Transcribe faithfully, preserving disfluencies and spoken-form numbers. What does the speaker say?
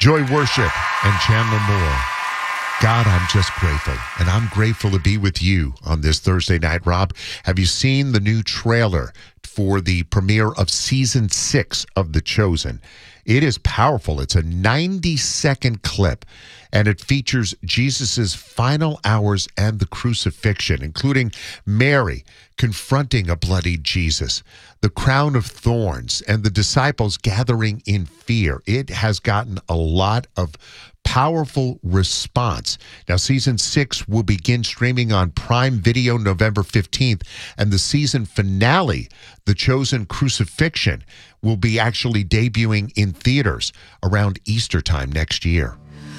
Joy Worship and Chandler Moore. God, I'm just grateful, and I'm grateful to be with you on this Thursday night. Rob, have you seen the new trailer for the premiere of season six of The Chosen? It is powerful. It's a ninety-second clip, and it features Jesus' final hours and the crucifixion, including Mary confronting a bloodied Jesus, the crown of thorns, and the disciples gathering in fear. It has gotten a lot of powerful response. Now, season six will begin streaming on Prime Video November fifteenth, and the season finale, The Chosen Crucifixion, will be actually debuting in theaters around Easter time next year.